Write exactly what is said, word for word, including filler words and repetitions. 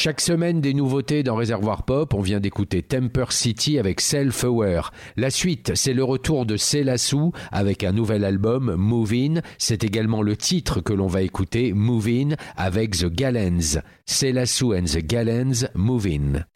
Chaque semaine, des nouveautés dans Réservoir Pop. On vient d'écouter Temper City avec Self-Aware. La suite, c'est le retour de Selassou avec un nouvel album, Move In. C'est également le titre que l'on va écouter, Move In, avec The Gallens. Selassou and The Gallens, Move In.